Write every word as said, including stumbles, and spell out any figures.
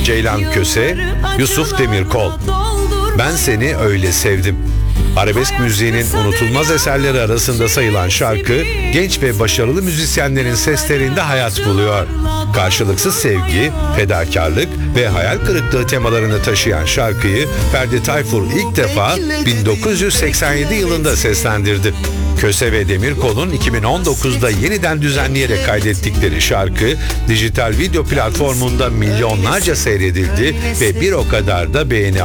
Ceylan Köse, Yusuf Demirkol. Ben Seni Öyle Sevdim. Arabesk müziğinin unutulmaz eserleri arasında sayılan şarkı, genç ve başarılı müzisyenlerin seslerinde hayat buluyor. Karşılıksız sevgi, fedakarlık ve hayal kırıklığı temalarını taşıyan şarkıyı Ferdi Tayfur ilk defa bin dokuz yüz seksen yedi yılında seslendirdi. Köse ve Demirkol'un iki bin on dokuzda yeniden düzenleyerek kaydettikleri şarkı, dijital video platformunda milyonlarca seyredildi ve bir o kadar da beğeni